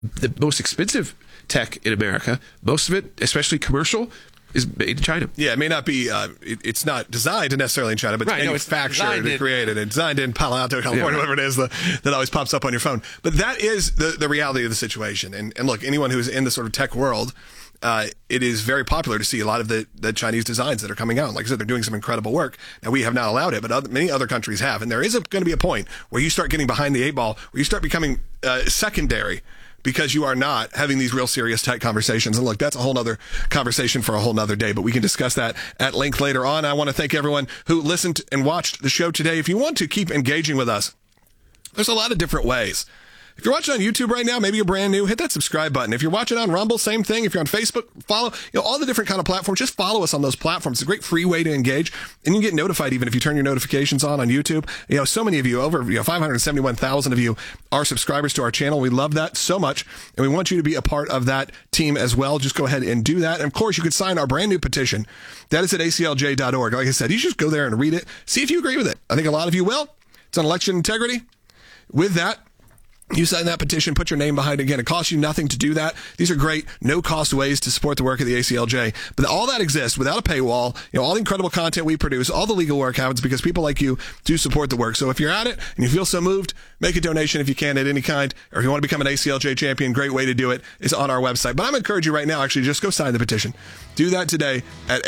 the most expensive tech in America, most of it, especially commercial, is made in China. Yeah, it may not be, it's not designed necessarily in China, but manufactured and created and designed in Palo Alto, California, whatever it is that always pops up on your phone. But that is the reality of the situation. And look, anyone who's in the sort of tech world, it is very popular to see a lot of the Chinese designs that are coming out. Like I said, they're doing some incredible work. Now, we have not allowed it, but many other countries have. And there is going to be a point where you start getting behind the eight ball, where you start becoming secondary, because you are not having these real serious tech conversations. And look, that's a whole nother conversation for a whole nother day, but we can discuss that at length later on. I want to thank everyone who listened and watched the show today. If you want to keep engaging with us, there's a lot of different ways. If you're watching on YouTube right now, maybe you're brand new, hit that subscribe button. If you're watching on Rumble, same thing. If you're on Facebook, follow, all the different kind of platforms. Just follow us on those platforms. It's a great free way to engage, and you get notified even if you turn your notifications on YouTube. So many of you, over 571,000 of you, are subscribers to our channel. We love that so much, and we want you to be a part of that team as well. Just go ahead and do that. And of course, you could sign our brand new petition. That is at aclj.org. Like I said, you should just go there and read it. See if you agree with it. I think a lot of you will. It's on election integrity. With that, you sign that petition, put your name behind it. Again, it costs you nothing to do that. These are great, no-cost ways to support the work of the ACLJ. But all that exists without a paywall. All the incredible content we produce, all the legal work happens because people like you do support the work. So if you're at it and you feel so moved, make a donation if you can at any kind. Or if you want to become an ACLJ champion, great way to do it is on our website. But I'm encouraging you right now, actually, just go sign the petition. Do that today at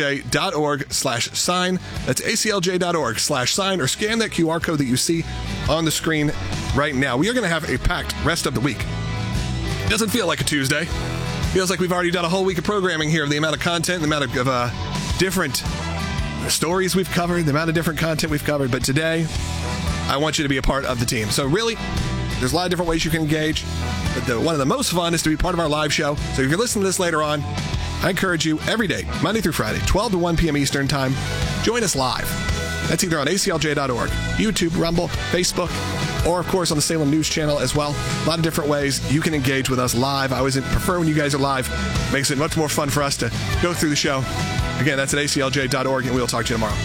aclj.org/sign. That's aclj.org/sign, or scan that QR code that you see on the screen right now. We are going to have a packed rest of the week. It doesn't feel like a Tuesday. Feels like we've already done a whole week of programming here. The amount of content, the amount of different stories we've covered, the amount of different content we've covered. But today, I want you to be a part of the team. So really, there's a lot of different ways you can engage. But one of the most fun is to be part of our live show. So if you're listening to this later on, I encourage you every day, Monday through Friday, 12 to 1 p.m. Eastern Time, join us live. That's either on aclj.org, YouTube, Rumble, Facebook, or, of course, on the Salem News Channel as well. A lot of different ways you can engage with us live. I always prefer when you guys are live. Makes it much more fun for us to go through the show. Again, that's at aclj.org, and we'll talk to you tomorrow.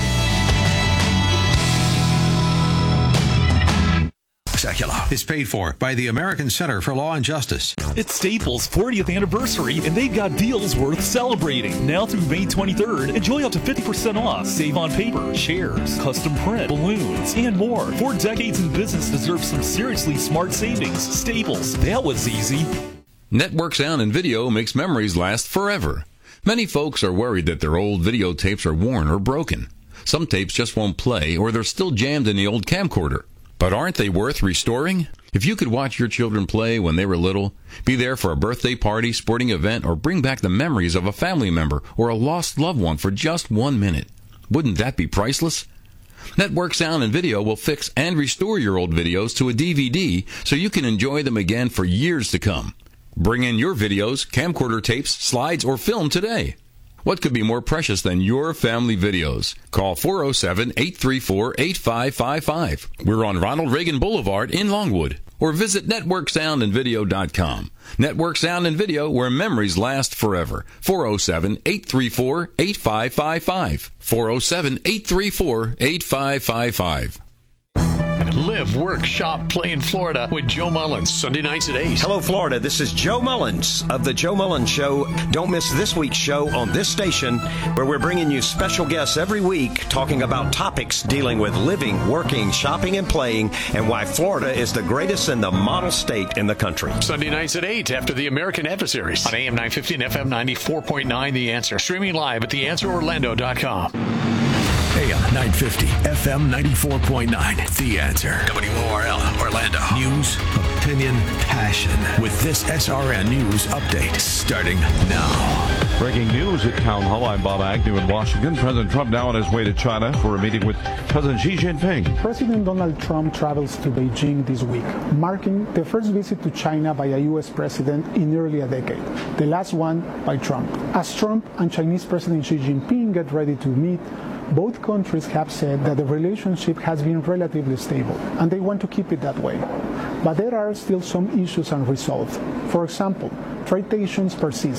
Secular is paid for by the American Center for Law and Justice. It's Staples' 40th anniversary, and they've got deals worth celebrating. Now through May 23rd, enjoy up to 50% off. Save on paper, chairs, custom print, balloons, and more. 4 decades in business deserves some seriously smart savings. Staples, that was easy. Network Sound and Video makes memories last forever. Many folks are worried that their old videotapes are worn or broken. Some tapes just won't play, or they're still jammed in the old camcorder. But aren't they worth restoring? If you could watch your children play when they were little, be there for a birthday party, sporting event, or bring back the memories of a family member or a lost loved one for just 1 minute, wouldn't that be priceless? Network Sound and Video will fix and restore your old videos to a DVD so you can enjoy them again for years to come. Bring in your videos, camcorder tapes, slides, or film today. What could be more precious than your family videos? Call 407-834-8555. We're on Ronald Reagan Boulevard in Longwood. Or visit networksoundandvideo.com. Network Sound and Video, where memories last forever. 407-834-8555. 407-834-8555. Live, work, shop, play in Florida with Joe Mullins, Sunday nights at 8. Hello, Florida. This is Joe Mullins of The Joe Mullins Show. Don't miss this week's show on this station, where we're bringing you special guests every week talking about topics dealing with living, working, shopping, and playing, and why Florida is the greatest and the model state in the country. Sunday nights at 8 after the American Adversaries on AM 950 and FM 94.9 The Answer. Streaming live at theanswerorlando.com. AM 950, FM 94.9. The Answer. WORL, Orlando. News, opinion, passion. With this SRN News update starting now. Breaking news at Town Hall. I'm Bob Agnew in Washington. President Trump now on his way to China for a meeting with President Xi Jinping. President Donald Trump travels to Beijing this week, marking the first visit to China by a U.S. president in nearly a decade, the last one by Trump. As Trump and Chinese President Xi Jinping get ready to meet, both countries have said that the relationship has been relatively stable, and they want to keep it that way. But there are still some issues unresolved. For example, trade tensions persist,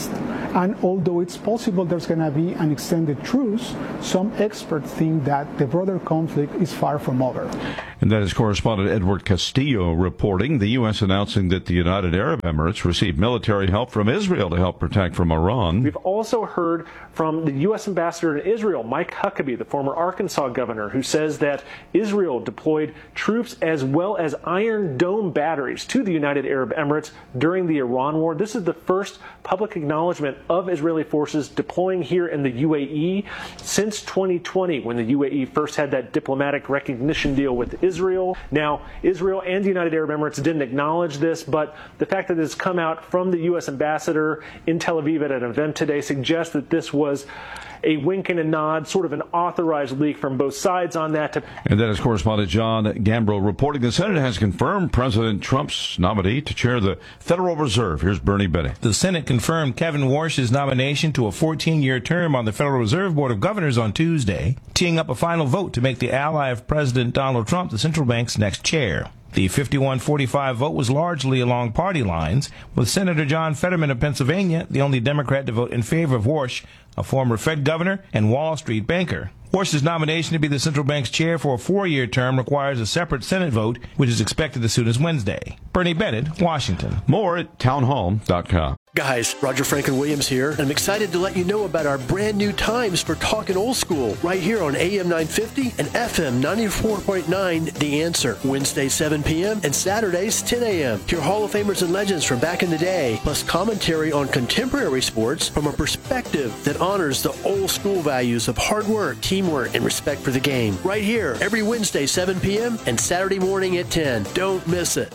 And although it's possible there's going to be an extended truce, some experts think that the broader conflict is far from over. And that is correspondent Edward Castillo reporting. The U.S. announcing that the United Arab Emirates received military help from Israel to help protect from Iran. We've also heard from the U.S. ambassador to Israel, Mike Huckabee, the former Arkansas governor, who says that Israel deployed troops as well as Iron Dome batteries to the United Arab Emirates during the Iran war. This is the first public acknowledgement of Israeli forces deploying here in the UAE since 2020, when the UAE first had that diplomatic recognition deal with Israel. Now, Israel and the United Arab Emirates didn't acknowledge this, but the fact that it's come out from the U.S. ambassador in Tel Aviv at an event today suggests that this was a wink and a nod, sort of an authorized leak from both sides on that. And that is correspondent John Gambrill reporting. The Senate has confirmed President Trump's nominee to chair the Federal Reserve. Here's Bernie Bennett. The Senate confirmed Kevin Warsh's nomination to a 14-year term on the Federal Reserve Board of Governors on Tuesday, teeing up a final vote to make the ally of President Donald Trump the central bank's next chair. The 51-45 vote was largely along party lines, with Senator John Fetterman of Pennsylvania the only Democrat to vote in favor of Warsh, a former Fed governor and Wall Street banker. Warsh's nomination to be the central bank's chair for a 4-year term requires a separate Senate vote, which is expected as soon as Wednesday. Bernie Bennett, Washington. More at townhall.com. Guys, Roger Franklin-Williams here, and I'm excited to let you know about our brand new times for Talkin' Old School right here on AM 950 and FM 94.9 The Answer. Wednesdays 7 p.m. and Saturdays 10 a.m. Hear Hall of Famers and legends from back in the day, plus commentary on contemporary sports from a perspective that honors the old school values of hard work, teamwork, and respect for the game. Right here, every Wednesday 7 p.m. and Saturday morning at 10. Don't miss it.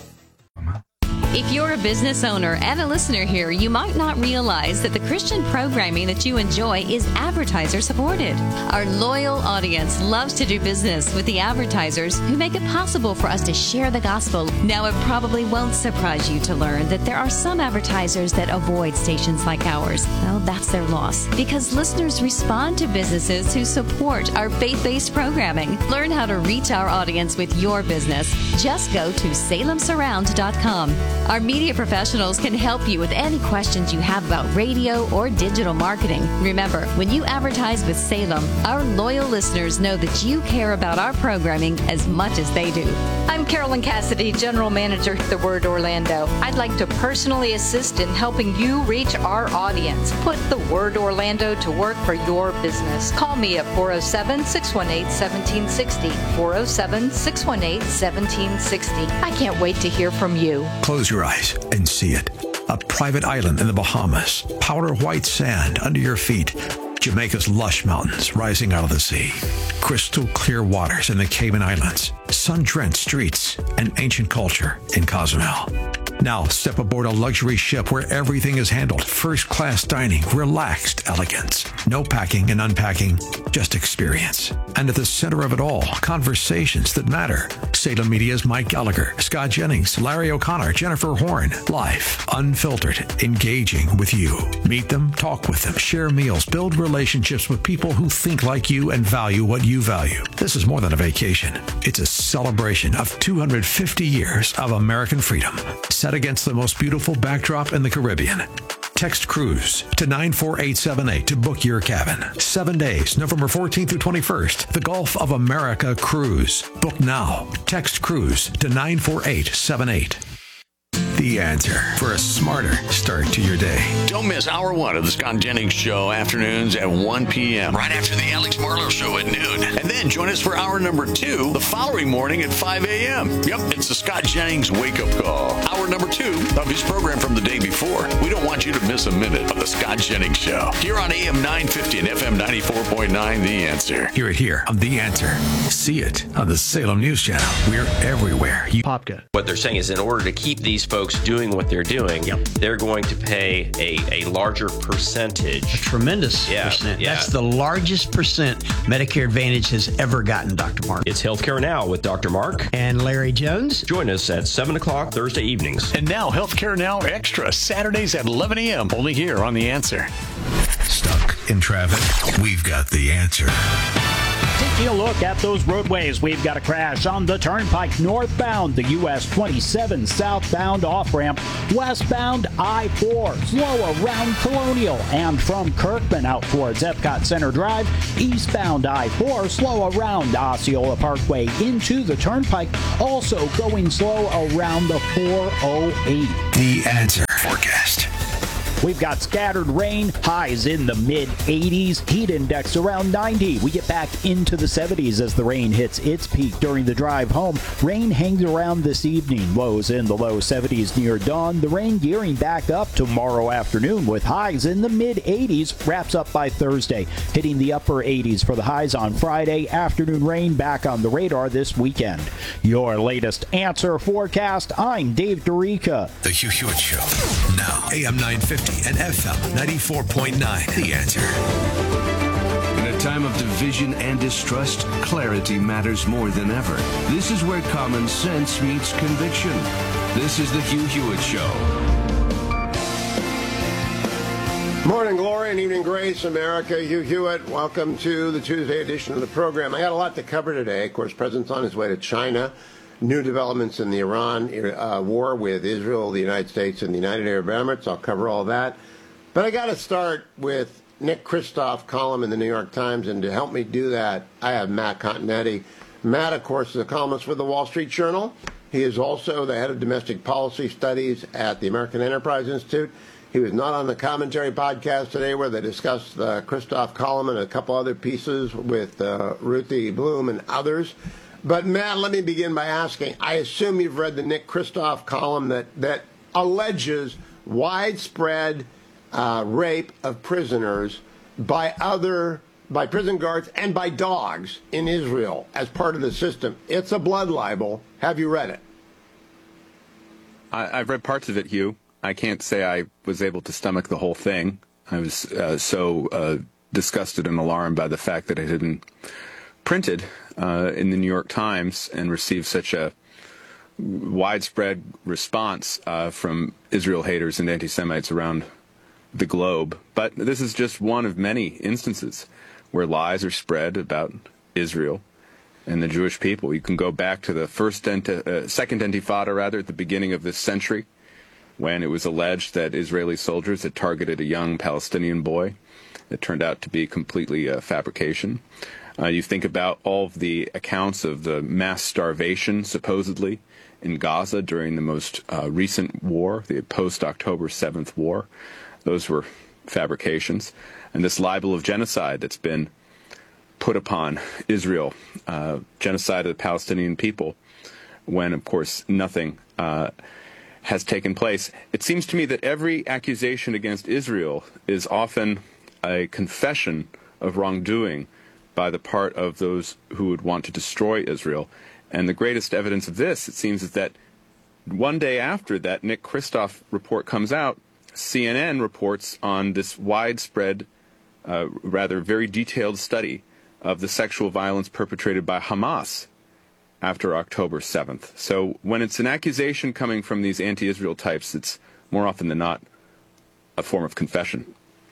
If you're a business owner and a listener here, you might not realize that the Christian programming that you enjoy is advertiser supported. Our loyal audience loves to do business with the advertisers who make it possible for us to share the gospel. Now, it probably won't surprise you to learn that there are some advertisers that avoid stations like ours. Well, that's their loss, because listeners respond to businesses who support our faith-based programming. Learn how to reach our audience with your business. Just go to salemsurround.com. Our media professionals can help you with any questions you have about radio or digital marketing. Remember, when you advertise with Salem, our loyal listeners know that you care about our programming as much as they do. I'm Carolyn Cassidy, General Manager at The Word Orlando. I'd like to personally assist in helping you reach our audience. Put The Word Orlando to work for your business. Call me at 407-618-1760. 407-618-1760. I can't wait to hear from you. Close your eyes and see it. A private island in the Bahamas, powder white sand under your feet, Jamaica's lush mountains rising out of the sea, crystal clear waters in the Cayman Islands, sun-drenched streets, and ancient culture in Cozumel. Now step aboard a luxury ship where everything is handled. First-class dining, relaxed elegance. No packing and unpacking, just experience. And at the center of it all, conversations that matter. Salem Media's Mike Gallagher, Scott Jennings, Larry O'Connor, Jennifer Horn. Live, unfiltered, engaging with you. Meet them, talk with them, share meals, build relationships with people who think like you and value what you value. This is more than a vacation. It's a celebration of 250 years of American freedom, set against the most beautiful backdrop in the Caribbean. Text Cruise to 94878 to book your cabin. 7 days, November 14th through 21st. The Gulf of America Cruise. Book now. Text Cruise to 94878. The Answer for a smarter start to your day. Don't miss Hour 1 of the Scott Jennings Show, afternoons at 1 p.m. right after the Alex Marlowe Show at noon. And then join us for Hour number 2 the following morning at 5 a.m. Yep, it's the Scott Jennings Wake Up Call. Hour number 2 of his program from the day before. We don't want you to miss a minute of the Scott Jennings Show. Here on AM 950 and FM 94.9, The Answer. Hear it here on The Answer. See it on the Salem News Channel. We're everywhere. Popka. What they're saying is, in order to keep these folks doing what they're doing, they're going to pay a larger percentage. A tremendous percent. Yeah. That's the largest percent Medicare Advantage has ever gotten, Dr. Mark. It's Healthcare Now with Dr. Mark and Larry Jones. Join us at 7 o'clock Thursday evenings. And now Healthcare Now Extra, Saturdays at 11 a.m. only here on The Answer. Stuck in traffic? We've got the answer. Taking a look at those roadways, we've got a crash on the Turnpike northbound, the US 27 southbound off-ramp, westbound I-4, slow around Colonial, and from Kirkman out towards Epcot Center Drive, eastbound I-4, slow around Osceola Parkway into the Turnpike, also going slow around the 408. The Answer Forecast. We've got scattered rain, highs in the mid-80s, heat index around 90. We get back into the 70s as the rain hits its peak during the drive home. Rain hangs around this evening, lows in the low 70s near dawn. The rain gearing back up tomorrow afternoon with highs in the mid-80s, wraps up by Thursday, hitting the upper 80s for the highs on Friday. Afternoon rain back on the radar this weekend. Your latest Answer Forecast, I'm Dave Dorica. The Hugh Hewitt Show. Now, AM 950 and FM 94.9. The Answer. In a time of division and distrust, clarity matters more than ever. This is where common sense meets conviction. This is the Hugh Hewitt Show. Morning glory and evening grace, America. Hugh Hewitt, welcome to the Tuesday edition of the program. I got a lot to cover today. Of course, President's on his way to China. New developments in the Iran war with Israel, the United States, and the United Arab Emirates. I'll cover all that. But I got to start with Nick Kristof column in the New York Times, and to help me do that, I have Matt Continetti. Matt, of course, is a columnist for the Wall Street Journal. He is also the head of domestic policy studies at the American Enterprise Institute. He was not on the Commentary podcast today where they discussed the Kristof column and a couple other pieces with Ruthie Bloom and others. But, Matt, let me begin by asking, I assume you've read the Nick Kristof column that alleges widespread rape of prisoners by prison guards and by dogs in Israel as part of the system. It's a blood libel. Have you read it? I've read parts of it, Hugh. I can't say I was able to stomach the whole thing. I was so disgusted and alarmed by the fact that it had been printed in the New York Times and received such a widespread response from Israel haters and anti-Semites around the globe. But this is just one of many instances where lies are spread about Israel and the Jewish people. You can go back to the second Intifada, at the beginning of this century, when it was alleged that Israeli soldiers had targeted a young Palestinian boy. It turned out to be completely a fabrication. You think about all of the accounts of the mass starvation, supposedly, in Gaza during the most recent war, the post-October 7th war. Those were fabrications. And this libel of genocide that's been put upon Israel, genocide of the Palestinian people, when, of course, nothing has taken place. It seems to me that every accusation against Israel is often a confession of wrongdoing by the part of those who would want to destroy Israel. And the greatest evidence of this, it seems, is that one day after that Nick Kristof report comes out, CNN reports on this widespread, rather very detailed study of the sexual violence perpetrated by Hamas after October 7th. So when it's an accusation coming from these anti-Israel types, it's more often than not a form of confession.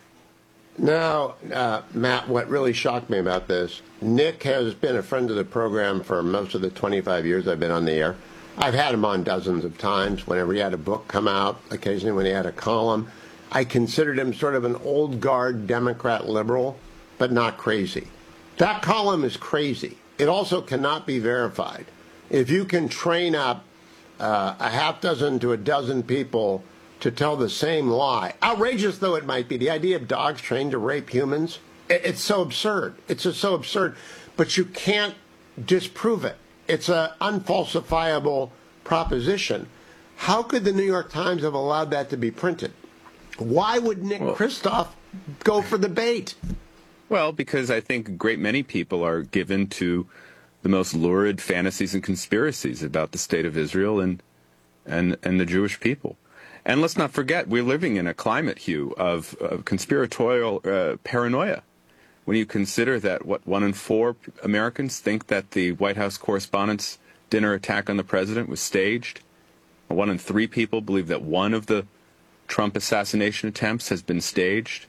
Now, Matt, what really shocked me about this, Nick has been a friend of the program for most of the 25 years I've been on the air. I've had him on dozens of times, whenever he had a book come out, occasionally when he had a column. I considered him sort of an old guard Democrat liberal, but not crazy. That column is crazy. It also cannot be verified. If you can train up a half dozen to a dozen people to tell the same lie, outrageous though it might be, the idea of dogs trained to rape humans, it's so absurd. It's just so absurd. But you can't disprove it. It's an unfalsifiable proposition. How could the New York Times have allowed that to be printed? Why would Nick Kristof go for the bait? Well, because I think a great many people are given to the most lurid fantasies and conspiracies about the state of Israel and the Jewish people. And let's not forget, we're living in a climate, Hugh, of conspiratorial paranoia. When you consider that, 1 in 4 Americans think that the White House Correspondents' dinner attack on the president was staged. 1 in 3 people believe that one of the Trump assassination attempts has been staged.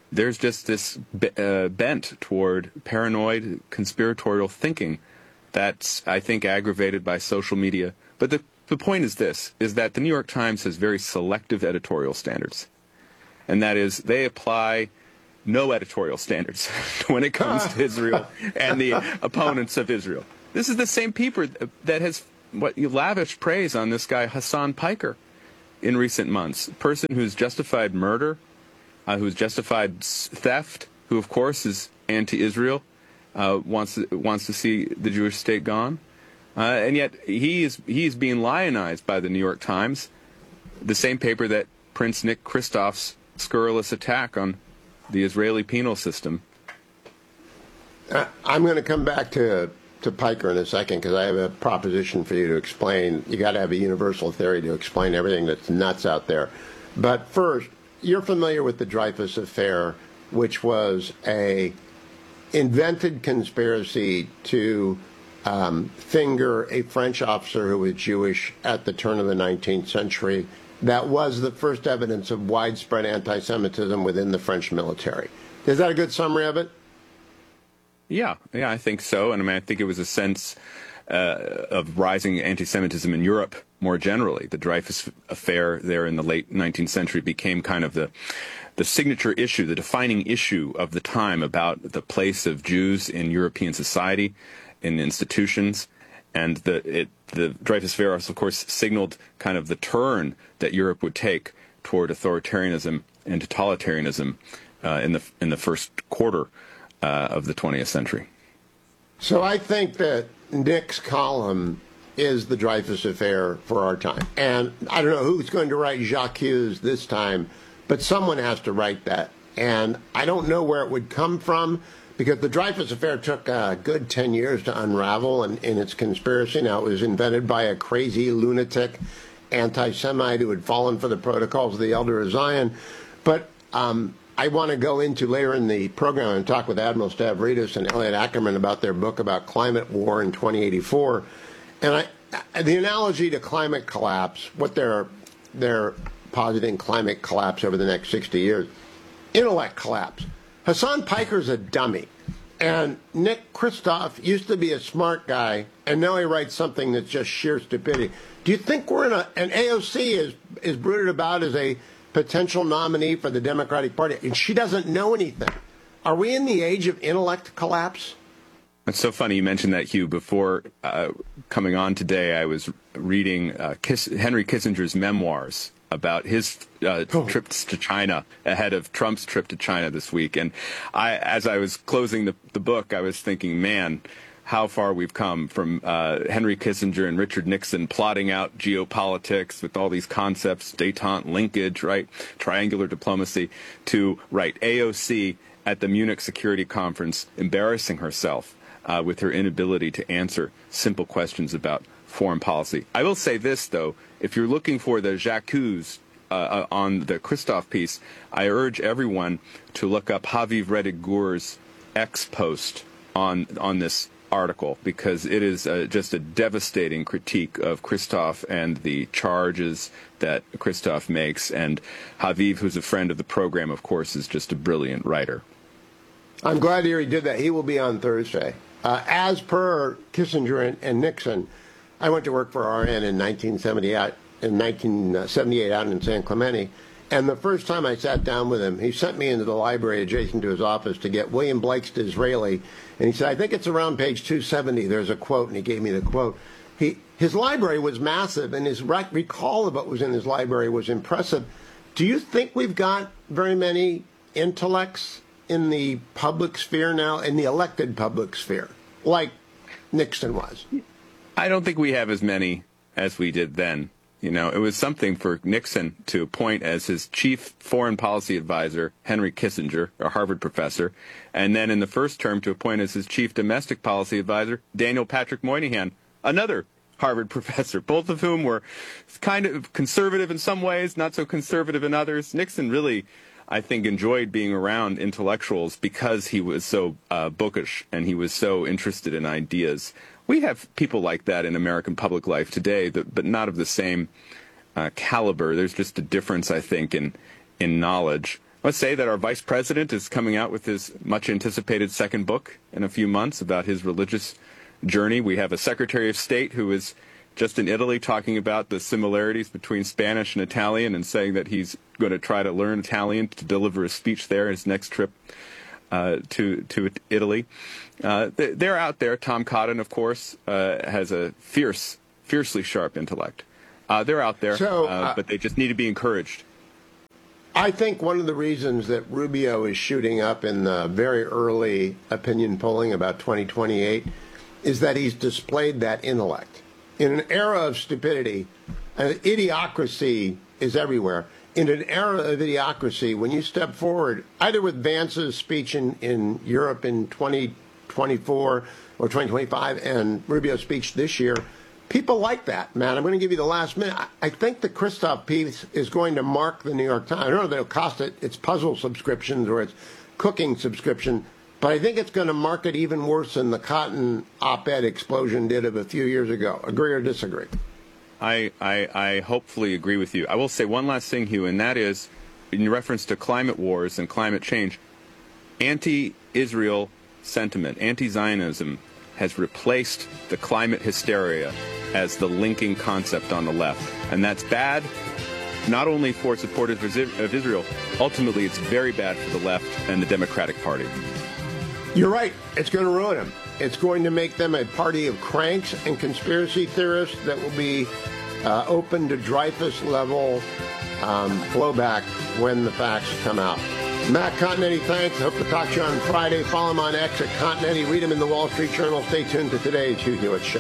there's just this bent toward paranoid, conspiratorial thinking that's, I think, aggravated by social media. But the point is this, is that the New York Times has very selective editorial standards. And that is, they apply no editorial standards when it comes to Israel and the opponents of Israel. This is the same paper that has lavish praise on this guy Hassan Piker in recent months. A person who's justified murder, who's justified theft, who of course is anti-Israel, wants to see the Jewish state gone, and yet he's being lionized by the New York Times, the same paper that Prince Nick Kristoff's scurrilous attack on the Israeli penal system. I'm going to come back to Piker in a second because I have a proposition for you to explain. You got to have a universal theory to explain everything that's nuts out there. But first, you're familiar with the Dreyfus Affair, which was a invented conspiracy to finger a French officer who was Jewish at the turn of the 19th century. That was the first evidence of widespread anti-Semitism within the French military. Is that a good summary of it? Yeah, I think so. And I mean, I think it was a sense of rising anti-Semitism in Europe more generally. The Dreyfus Affair there in the late 19th century became kind of the signature issue, the defining issue of the time about the place of Jews in European society, in institutions. And the Dreyfus Affair, of course, signaled kind of the turn that Europe would take toward authoritarianism and totalitarianism in the first quarter of the 20th century. So I think that Nick's column is the Dreyfus Affair for our time. And I don't know who's going to write J'accuse this time, but someone has to write that. And I don't know where it would come from, because the Dreyfus Affair took a good 10 years to unravel in its conspiracy. Now, it was invented by a crazy, lunatic anti-Semite who had fallen for the protocols of the Elder of Zion. But I want to go into later in the program and talk with Admiral Stavridis and Elliot Ackerman about their book about climate war in 2084. And the analogy to climate collapse, what they're positing climate collapse over the next 60 years, intellect collapse. Hassan Piker's a dummy, and Nick Kristoff used to be a smart guy, and now he writes something that's just sheer stupidity. Do you think we're in an AOC is brooded about as a potential nominee for the Democratic Party, and she doesn't know anything? Are we in the age of intellect collapse? It's so funny you mentioned that, Hugh. Before coming on today, I was reading Henry Kissinger's memoirs about his trips to China ahead of Trump's trip to China this week. And as I was closing the book, I was thinking, man, how far we've come from Henry Kissinger and Richard Nixon plotting out geopolitics with all these concepts, détente, linkage, right, triangular diplomacy, to, right, AOC at the Munich Security Conference embarrassing herself with her inability to answer simple questions about foreign policy. I will say this, though. If you're looking for the J'accuse on the Kristoff piece, I urge everyone to look up Haviv Rettig Gur's X post on this article, because it is just a devastating critique of Kristoff and the charges that Kristoff makes. And Haviv, who's a friend of the program, of course, is just a brilliant writer. I'm glad to hear he did that. He will be on Thursday. As per Kissinger and Nixon, I went to work for RN in 1978 out in San Clemente, and the first time I sat down with him, he sent me into the library adjacent to his office to get William Blake's Disraeli, and he said, I think it's around page 270, there's a quote, and he gave me the quote. His library was massive, and his recall of what was in his library was impressive. Do you think we've got very many intellects in the public sphere now, in the elected public sphere, like Nixon was? I don't think we have as many as we did then. You know, it was something for Nixon to appoint as his chief foreign policy advisor Henry Kissinger, a Harvard professor, and then in the first term to appoint as his chief domestic policy advisor Daniel Patrick Moynihan, another Harvard professor, both of whom were kind of conservative in some ways, not so conservative in others. Nixon really, I think, enjoyed being around intellectuals because he was so bookish and he was so interested in ideas. We have people like that in American public life today, but not of the same caliber. There's just a difference, I think, in knowledge. must say that our vice president is coming out with his much-anticipated second book in a few months about his religious journey. We have a Secretary of State who is just in Italy talking about the similarities between Spanish and Italian and saying that he's going to try to learn Italian to deliver a speech there in his next trip to Italy. They're out there. Tom Cotton, of course, has a fiercely sharp intellect. They're out there, but they just need to be encouraged. I think one of the reasons that Rubio is shooting up in the very early opinion polling about 2028 is that he's displayed that intellect. In an era of stupidity, idiocracy is everywhere. In an era of idiocracy, when you step forward, either with Vance's speech in Europe in 2024 or 2025 and Rubio's speech this year, people like that, man. I'm going to give you the last minute. I think the Christoph piece is going to mark the New York Times. I don't know that it'll cost it its puzzle subscriptions or its cooking subscription, but I think it's going to mark it even worse than the Cotton op-ed explosion did of a few years ago. Agree or disagree? I hopefully agree with you. I will say one last thing, Hugh, and that is, in reference to climate wars and climate change, anti-Israel sentiment, anti-Zionism, has replaced the climate hysteria as the linking concept on the left. And that's bad, not only for supporters of Israel, ultimately it's very bad for the left and the Democratic Party. You're right. It's going to ruin them. It's going to make them a party of cranks and conspiracy theorists that will be open to Dreyfus-level blowback when the facts come out. Matt Continetti, thanks. Hope to talk to you on Friday. Follow him on X at Continetti. Read him in the Wall Street Journal. Stay tuned to today's Hugh Hewitt Show.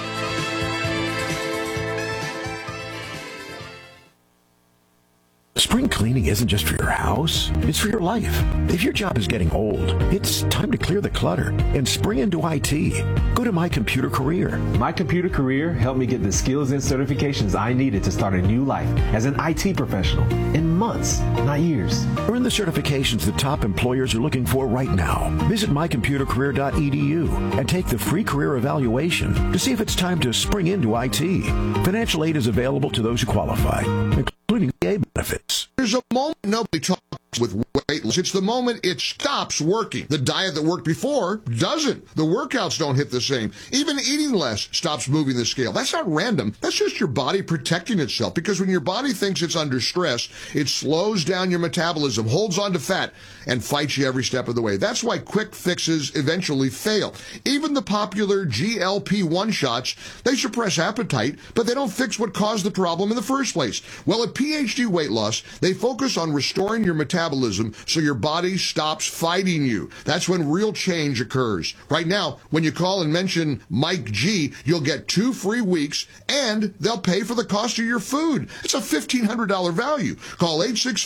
Spring cleaning isn't just for your house, it's for your life. If your job is getting old, it's time to clear the clutter and spring into IT. Go to My Computer Career. My Computer Career helped me get the skills and certifications I needed to start a new life as an IT professional in months, not years. Earn the certifications the top employers are looking for right now. Visit mycomputercareer.edu and take the free career evaluation to see if it's time to spring into IT. Financial aid is available to those who qualify, including VA benefits. There's a moment nobody talks with weight loss. It's the moment it stops working. The diet that worked before doesn't. The workouts don't hit the same. Even eating less stops moving the scale. That's not random. That's just your body protecting itself, because when your body thinks it's under stress, it slows down your metabolism, holds on to fat, and fights you every step of the way. That's why quick fixes eventually fail. Even the popular GLP-1 shots, they suppress appetite, but they don't fix what caused the problem in the first place. Well, at PhD Weight Loss, they focus on restoring your metabolism so your body stops fighting you. That's when real change occurs. Right now, when you call and mention Mike G, you'll get 2 free weeks, and they'll pay for the cost of your food. It's a $1,500 value. Call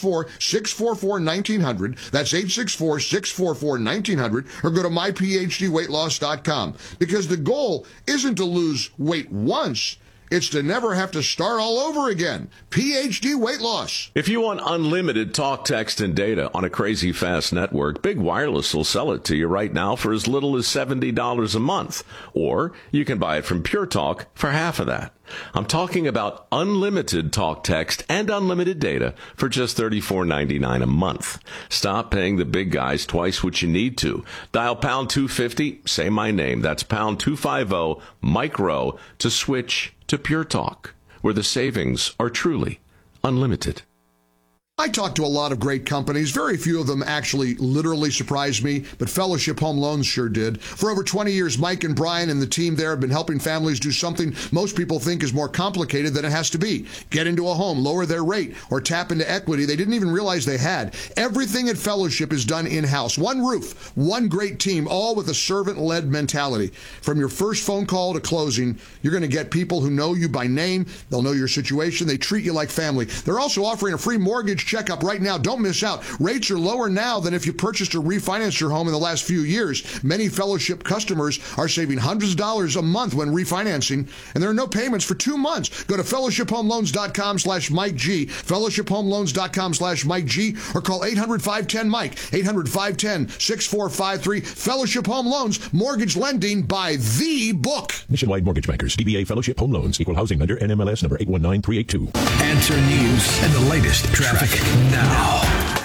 864-644-1900. That's 864-644-1900, or go to myphdweightloss.com. Because the goal isn't to lose weight once, it's to never have to start all over again. PhD Weight Loss. If you want unlimited talk, text, and data on a crazy fast network, Big Wireless will sell it to you right now for as little as $70 a month. Or you can buy it from Pure Talk for half of that. I'm talking about unlimited talk, text, and unlimited data for just $34.99 a month. Stop paying the big guys twice what you need to. Dial pound 250, say my name. That's pound 250, Mike Rowe, to switch to Pure Talk, where the savings are truly unlimited. I talked to a lot of great companies. Very few of them actually literally surprised me, but Fellowship Home Loans sure did. For over 20 years, Mike and Brian and the team there have been helping families do something most people think is more complicated than it has to be. Get into a home, lower their rate, or tap into equity they didn't even realize they had. Everything at Fellowship is done in-house. One roof, one great team, all with a servant-led mentality. From your first phone call to closing, you're going to get people who know you by name. They'll know your situation. They treat you like family. They're also offering a free mortgage checkup right now. Don't miss out. Rates are lower now than if you purchased or refinanced your home in the last few years. Many Fellowship customers are saving hundreds of dollars a month when refinancing, and there are no payments for 2 months. Go to fellowshiphomeloans.com/Mike G, fellowshiphomeloans.com/Mike G, or call 800-510-MIKE, 800-510-6453. Fellowship Home Loans, mortgage lending by the book. Nationwide Mortgage Bankers, DBA Fellowship Home Loans, Equal Housing Lender, NMLS number 819382. Answer News and the latest traffic now.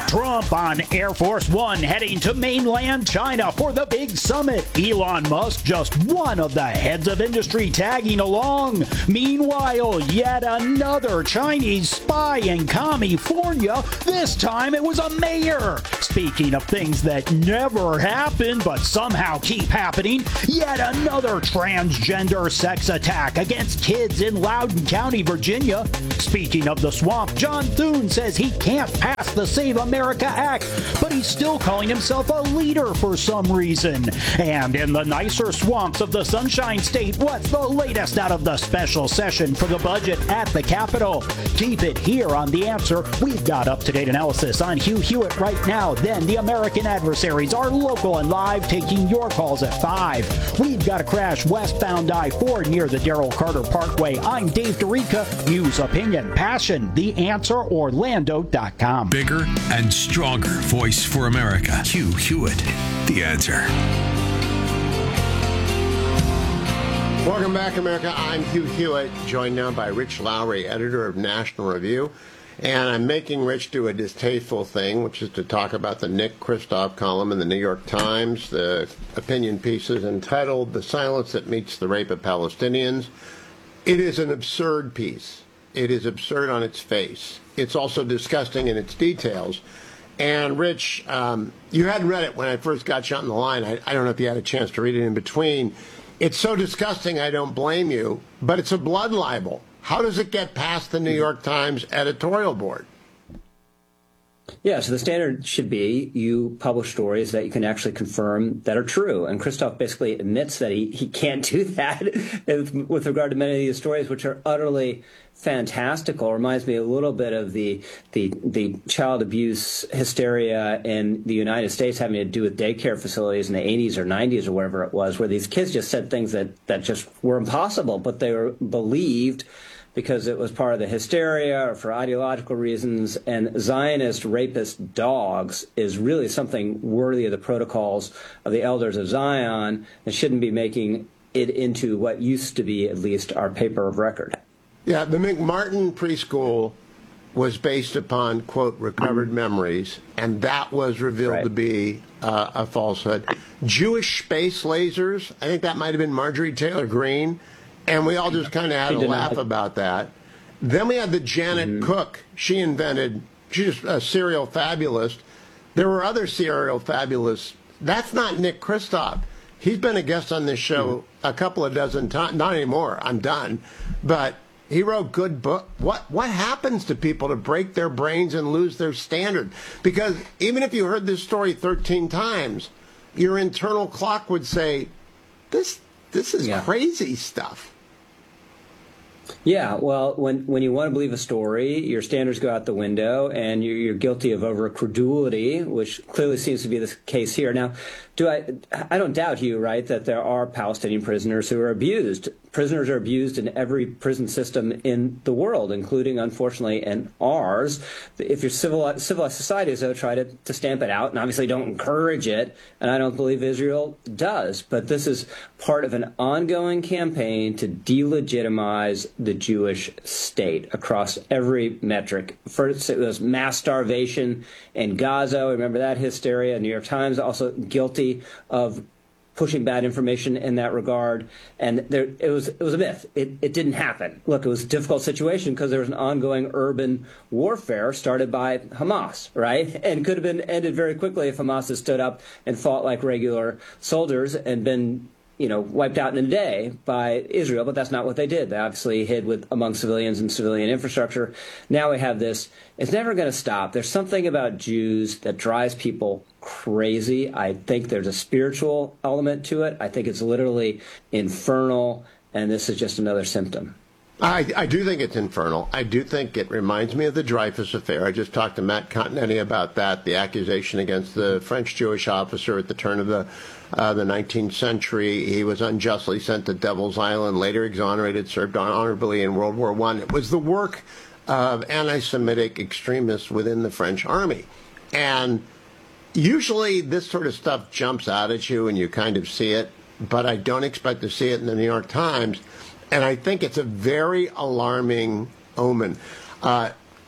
Trump on Air Force One heading to mainland China for the big summit. Elon Musk, just one of the heads of industry, tagging along. Meanwhile, yet another Chinese spy in California. This time it was a mayor. Speaking of things that never happened but somehow keep happening, yet another transgender sex attack against kids in Loudoun County, Virginia. Speaking of the swamp, John Thune says he can't pass the Save America Act, but he's still calling himself a leader for some reason. And in the nicer swamps of the Sunshine State, what's the latest out of the special session for the budget at the Capitol? Keep it here on The Answer. We've got up-to-date analysis on Hugh Hewitt right now. Then the American Adversaries are local and live, taking your calls at 5. We've got a crash westbound I-4 near the Darrell Carter Parkway. I'm Dave Dorica. News, opinion, passion. TheAnswerOrlando.com. Bigger and stronger voice for America. Hugh Hewitt, The Answer. Welcome back, America. I'm Hugh Hewitt, joined now by Rich Lowry, editor of National Review. And I'm making Rich do a distasteful thing, which is to talk about the Nick Kristof column in the New York Times. The opinion piece is entitled "The Silence That Meets the Rape of Palestinians." It is an absurd piece. It is absurd on its face. It's also disgusting in its details. And, Rich, you hadn't read it when I first got you on the line. I don't know if you had a chance to read it in between. It's so disgusting, I don't blame you, but it's a blood libel. How does it get past the New York Times editorial board? Yeah, so the standard should be you publish stories that you can actually confirm that are true. And Kristof basically admits that he can't do that with regard to many of these stories, which are utterly fantastical. Reminds me a little bit of the child abuse hysteria in the United States having to do with daycare facilities in the 80s or 90s or whatever it was, where these kids just said things that just were impossible, but they were believed because it was part of the hysteria or for ideological reasons. And Zionist rapist dogs is really something worthy of the protocols of the elders of Zion and shouldn't be making it into what used to be at least our paper of record. Yeah, the McMartin preschool was based upon, quote, recovered memories, and that was revealed to be a falsehood. Jewish space lasers, I think that might have been Marjorie Taylor Greene, and we all just kind of had a laugh about that. Then we had the Janet Cook. She's a serial fabulist. There were other serial fabulists. That's not Nick Kristof. He's been a guest on this show a couple of dozen times. Not anymore. I'm done. But he wrote good book. What happens to people to break their brains and lose their standard? Because even if you heard this story 13 times, your internal clock would say, this is crazy stuff. Yeah, well, when you want to believe a story, your standards go out the window, and you're guilty of over-credulity, which clearly seems to be the case here. Now, I don't doubt, Hugh, right, that there are Palestinian prisoners who are abused. Prisoners are abused in every prison system in the world, including, unfortunately, in ours. If you're civilized societies, they'll try to stamp it out and obviously don't encourage it, and I don't believe Israel does. But this is part of an ongoing campaign to delegitimize the Jewish state across every metric. First, it was mass starvation in Gaza. Remember that hysteria? New York Times also guilty of pushing bad information in that regard, and it was a myth. It didn't happen. Look, it was a difficult situation because there was an ongoing urban warfare started by Hamas, right? And could have been ended very quickly if Hamas had stood up and fought like regular soldiers and been, wiped out in a day by Israel, but that's not what they did. They obviously hid among civilians and civilian infrastructure. Now we have this. It's never going to stop. There's something about Jews that drives people crazy. I think there's a spiritual element to it. I think it's literally infernal, and this is just another symptom. I do think it's infernal. I do think it reminds me of the Dreyfus affair. I just talked to Matt Continetti about that, the accusation against the French Jewish officer at the turn of the 19th century. He was unjustly sent to Devil's Island, later exonerated, served honorably in World War I. It was the work of anti-Semitic extremists within the French army. And usually this sort of stuff jumps out at you and you kind of see it, but I don't expect to see it in the New York Times. And I think it's a very alarming omen.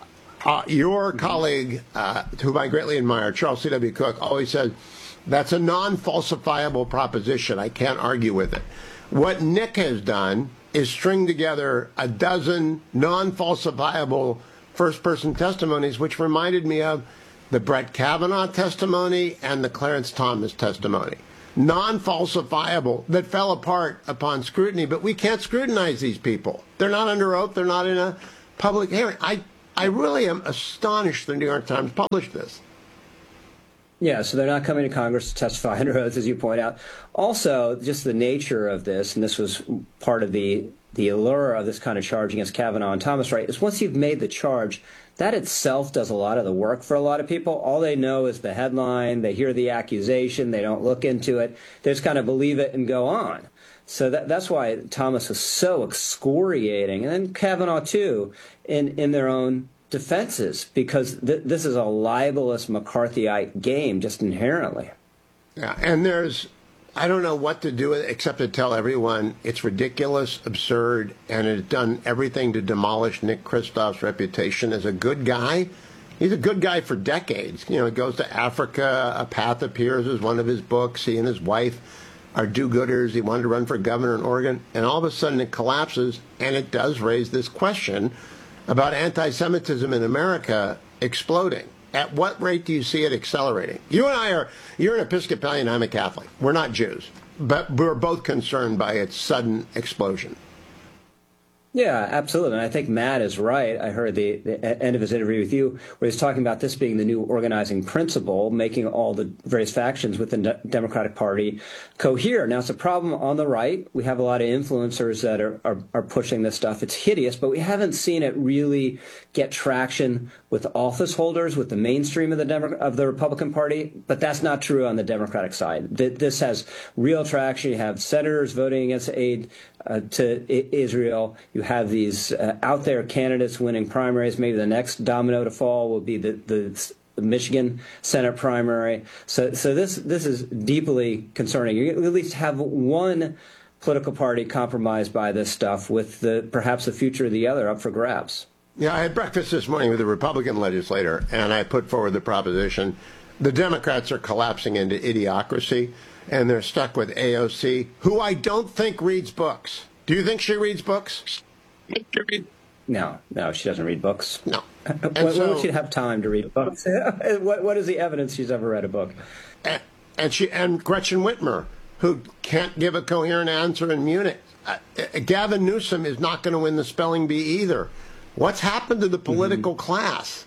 Your colleague, whom I greatly admire, Charles C.W. Cook, always says, that's a non-falsifiable proposition. I can't argue with it. What Nick has done is string together a dozen non-falsifiable first-person testimonies, which reminded me of the Brett Kavanaugh testimony and the Clarence Thomas testimony. Non-falsifiable, that fell apart upon scrutiny, but we can't scrutinize these people. They're not under oath. They're not in a public hearing. I really am astonished the New York Times published this. Yeah, so they're not coming to Congress to testify under oath, as you point out. Also, just the nature of this, and this was part of the allure of this kind of charge against Kavanaugh and Thomas, right, is once you've made the charge, that itself does a lot of the work for a lot of people. All they know is the headline. They hear the accusation. They don't look into it. They just kind of believe it and go on. So that's why Thomas was so excoriating, and then Kavanaugh, too, in their own defenses, because this is a libelous McCarthyite game just inherently. Yeah, and I don't know what to do with it except to tell everyone it's ridiculous, absurd, and it's done everything to demolish Nick Kristof's reputation as a good guy. He's a good guy for decades. You know, he goes to Africa. A Path appears as one of his books. He and his wife are do-gooders. He wanted to run for governor in Oregon, and all of a sudden it collapses, and it does raise this question about anti-Semitism in America exploding. At what rate do you see it accelerating? You and I you're an Episcopalian, I'm a Catholic. We're not Jews, but we're both concerned by its sudden explosion. Yeah, absolutely. And I think Matt is right. I heard the end of his interview with you where he's talking about this being the new organizing principle, making all the various factions within the Democratic Party cohere. Now, it's a problem on the right. We have a lot of influencers that are pushing this stuff. It's hideous, but we haven't seen it really get traction with office holders, with the mainstream of the Republican Party. But that's not true on the Democratic side. This has real traction. You have senators voting against aid to Israel. You have these out there candidates winning primaries. Maybe the next domino to fall will be the Michigan Senate primary. So this is deeply concerning. You at least have one political party compromised by this stuff, with perhaps the future of the other up for grabs. Yeah, I had breakfast this morning with a Republican legislator, and I put forward the proposition the Democrats are collapsing into idiocracy, and they're stuck with AOC, who I don't think reads books. Do you think she reads books? No, she doesn't read books. No. When would she have time to read books? What is the evidence she's ever read a book? And Gretchen Whitmer, who can't give a coherent answer in Munich. Gavin Newsom is not going to win the spelling bee either. What's happened to the political class?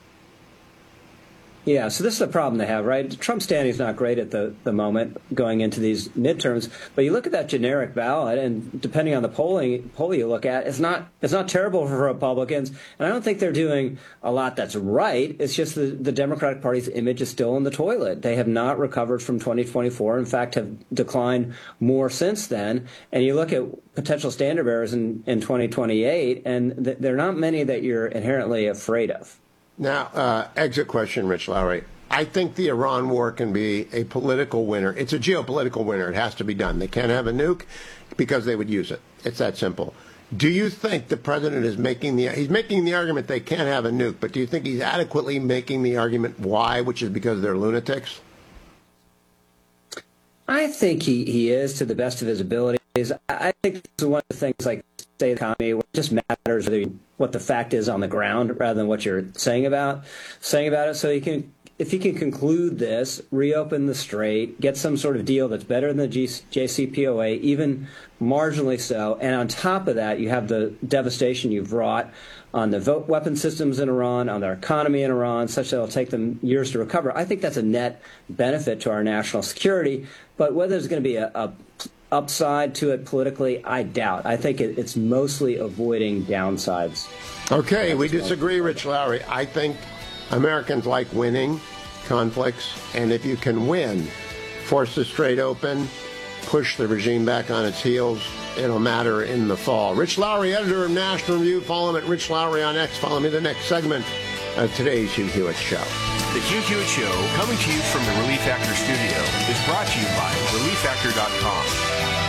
Yeah, so this is a problem they have, right? Trump's standing is not great at the moment going into these midterms, but you look at that generic ballot, and depending on the poll you look at, it's not terrible for Republicans, and I don't think they're doing a lot that's right. It's just the Democratic Party's image is still in the toilet. They have not recovered from 2024. In fact, have declined more since then. And you look at potential standard bearers in 2028, and there are not many that you're inherently afraid of. Now, exit question, Rich Lowry. I think the Iran war can be a political winner. It's a geopolitical winner. It has to be done. They can't have a nuke because they would use it. It's that simple. Do you think the president is making the argument they can't have a nuke, but do you think he's adequately making the argument why, which is because they're lunatics? I think he is, to the best of his abilities. I think this is one of the things, like state economy, it just matters what the fact is on the ground rather than what you're saying about it. So if he can conclude this, reopen the strait, get some sort of deal that's better than the JCPOA, even marginally so, and on top of that, you have the devastation you've brought on the weapon systems in Iran, on their economy in Iran, such that it'll take them years to recover. I think that's a net benefit to our national security. But whether there's going to be a upside to it politically, I doubt. I think it's mostly avoiding downsides. Okay, we disagree, Rich Lowry. I think Americans like winning conflicts, and if you can win, force the strait open, push the regime back on its heels, it'll matter in the fall. Rich Lowry, editor of National Review. Follow him at Rich Lowry on X. Follow me the next segment of today's Hugh Hewitt Show. The Hugh Hewitt Show, coming to you from the Relief Factor studio, is brought to you by ReliefFactor.com.